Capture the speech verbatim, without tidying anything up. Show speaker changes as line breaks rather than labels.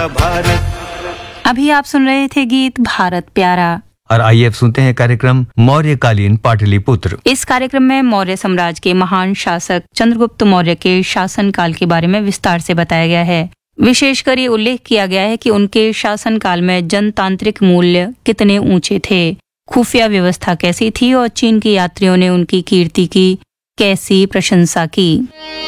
प्यारा भारत।
अभी आप सुन रहे थे गीत भारत प्यारा।
और आइए अब सुनते हैं कार्यक्रम मौर्यकालीन पाटलिपुत्र।
इस कार्यक्रम में मौर्य साम्राज्य के महान शासक चंद्रगुप्त मौर्य के शासनकाल के बारे में विस्तार से बताया गया है। विशेषकर ये उल्लेख किया गया है कि उनके शासनकाल में जनतांत्रिक मूल्य कितने ऊंचे थे, खुफिया व्यवस्था कैसी थी और चीन के यात्रियों ने उनकी कीर्ति की कैसी प्रशंसा की।